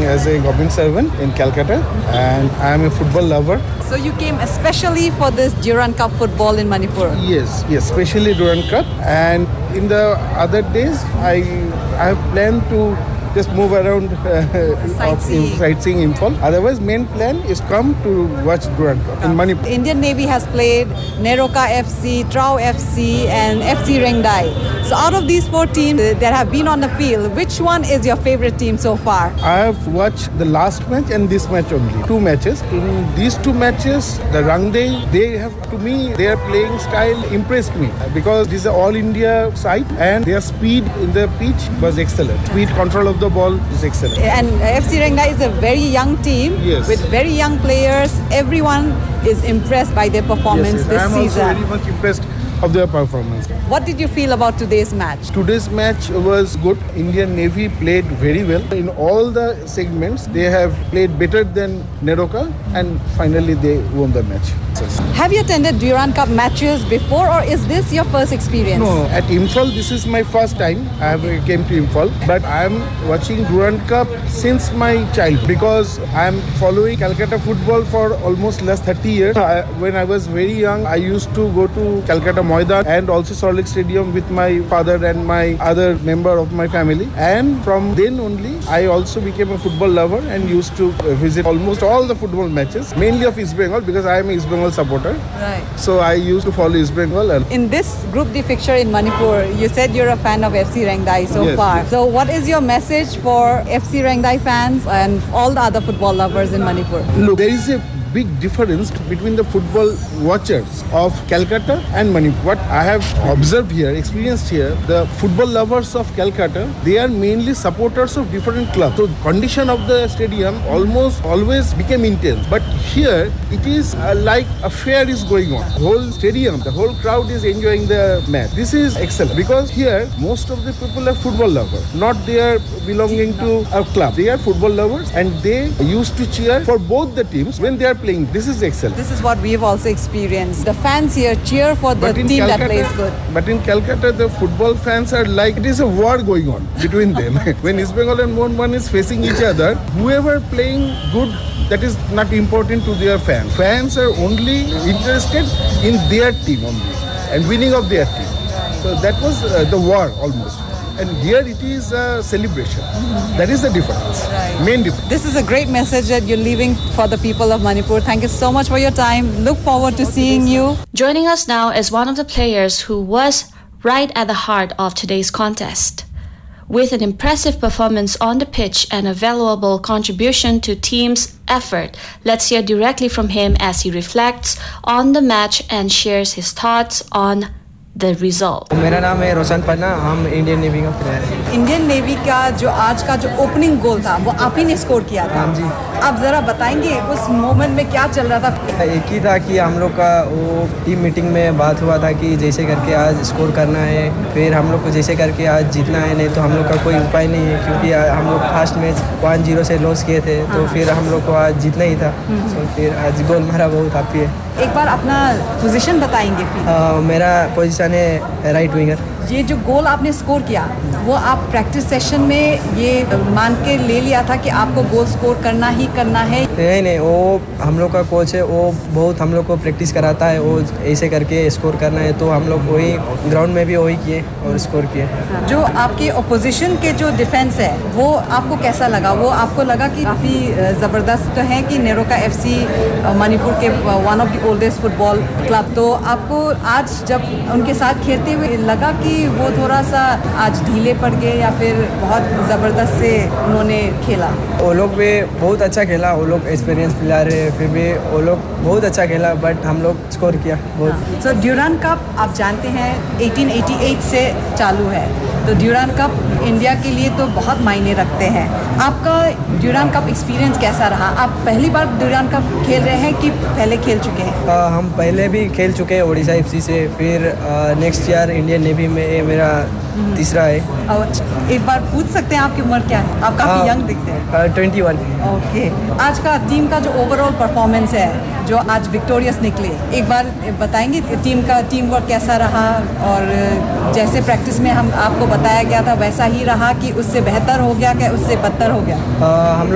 as a government servant in Calcutta, and I am a football lover. So you came especially for this Durand Cup football in Manipur? Yes, especially Durand Cup. And in the other days, I have planned to just move around sightseeing Imphal. Otherwise, main plan is come to watch Durand Cup in Manipur. Indian Navy has played Neroka FC, Trau FC and FC Rengdai. So out of these 4 teams that have been on the field, which one is your favorite team so far? I have watched the last match and this match only. 2 matches. In these 2 matches, the Rangdai, their playing style impressed me because this is an all India side and their speed in the pitch was excellent. Speed control of the ball is excellent. And FC Rengdai is a very young team with very young players. Everyone is impressed by their performance this season. I am also very much impressed of their performance. What did you feel about today's match? Today's match was good. Indian Navy played very well. In all the segments, they have played better than Neroka and finally they won the match. Have you attended Durand Cup matches before or is this your first experience? No, at Imphal this is my first time. I have came to Imphal, but I am watching Durand Cup since my childhood because I am following Calcutta football for almost last 30 years. When I was very young, I used to go to Calcutta Maidan and also Salt Lake Stadium with my father and my other member of my family. And from then only, I also became a football lover and used to visit almost all the football matches, mainly of East Bengal because I am an East Bengal supporter. Right. So I used to follow East Bengal. In this Group D fixture in Manipur, you said you're a fan of FC Rengdai so far. Yes. So what is your message for FC Rengdai fans and all the other football lovers in Manipur? Look, there is a big difference between the football watchers of Calcutta and Manipur. What I have observed here, experienced here, the football lovers of Calcutta, they are mainly supporters of different clubs. So condition of the stadium almost always became intense. But here it is like a fair is going on. The whole stadium, the whole crowd is enjoying the match. This is excellent because here most of the people are football lovers, not they are belonging to a club. They are football lovers and they used to cheer for both the teams when they are playing. This is excellent. This is what we've also experienced. The fans here cheer for the team that plays good. But in Calcutta, the football fans are like, it is a war going on between them. When East Bengal and Mohun is facing each other, whoever playing good, that is not important to their fans. Fans are only interested in their team only and winning of their team. So that was the war almost. And here it is a celebration. That is the difference, main difference. This is a great message that you're leaving for the people of Manipur. Thank you so much for your time. Look forward to seeing you. Joining us now is one of the players who was right at the heart of today's contest. With an impressive performance on the pitch and a valuable contribution to team's effort, let's hear directly from him as he reflects on the match and shares his thoughts on the result. मेरा नाम है रोशन पन्ना, हम Indian navy का player हैं। Indian navy का जो आज का जो ओपनिंग गोल था वो आप ही ने स्कोर किया था। हाँ जी। आप जरा बताएंगे उस मोमेंट में क्या चल रहा था? एक ही था कि हम लोग का वो टीम मीटिंग में बात हुआ था कि जैसे करके आज स्कोर करना है, फिर हम लोग को जैसे करके आज जीतना है, नहीं तो हम लोग का कोई उपाय नहीं है क्योंकि हम लोग फर्स्ट मैच 1-0 से लॉस किए थे तो फिर हम लोग को आज जीतना ही था। तो फिर आज गोल मारा बहुत हैप्पी है। एक बार अपना पोजीशन बताएंगे फिर? मेरा पोजीशन है राइट विंगर। ये जो गोल आपने स्कोर किया वो आप प्रैक्टिस सेशन में ये मान के ले लिया था कि आपको गोल स्कोर करना ही करना है? नहीं, वो हम लोग का कोच है, वो बहुत हम लोग को प्रैक्टिस कराता है, वो ऐसे करके स्कोर करना है तो हम लोग वही ग्राउंड में भी वही किए और स्कोर किए। जो आपके अपोजिशन के जो डिफेंस है वो आपको कैसा लगा? वो आपको लगा कि काफ़ी ज़बरदस्त तो है कि नेरोका एफसी मणिपुर के one of the oldest football club, तो आपको आज जब उनके साथ खेलते हुए लगा कि वो थोड़ा सा आज ढीले पड़ गए या फिर बहुत ज़बरदस्त से उन्होंने खेला? वो लोग भी बहुत अच्छा खेला, वो लोग एक्सपीरियंस प्लेयर है, फिर भी वो लोग बहुत अच्छा खेला बट हम लोग स्कोर किया बहुत। सो ड्यूरांड कप आप जानते हैं 1888 से चालू है, तो ड्यूरांड कप इंडिया के लिए तो बहुत मायने रखते हैं। आपका ड्यूरांड कप एक्सपीरियंस कैसा रहा? आप पहली बार ड्यूरांड कप खेल रहे हैं कि पहले खेल चुके हैं? हम पहले भी खेल चुके हैं ओडिशा एफसी से, फिर नेक्स्ट ईयर इंडियन नेवी में ये मेरा तीसरा है। और एक बार पूछ सकते हैं आपकी उम्र क्या है? आप काफ़ी यंग दिखते हैं। 21। ओके, आज का टीम का जो ओवरऑल परफॉर्मेंस है जो आज विक्टोरियस निकले, एक बार बताएंगे टीम वर्क कैसा रहा? और जैसे प्रैक्टिस में हम आपको बताया गया था वैसा ही रहा कि उससे बेहतर हो गया, क्या उससे बदतर हो गया? हम